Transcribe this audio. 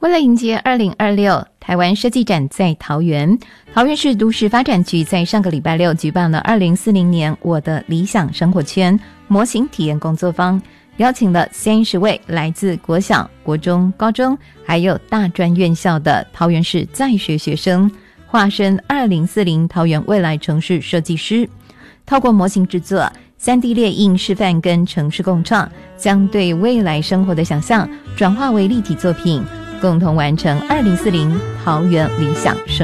为了迎接2026台湾设计展在桃园，桃园市都市发展局在上个礼拜六举办了2040年我的理想生活圈模型体验工作坊，邀请了30位来自国小、国中、高中还有大专院校的桃园市在学学生，化身2040桃园未来城市设计师，透过模型制作、3D 列印示范跟城市共创，将对未来生活的想象转化为立体作品，共同完成2040桃园理想生活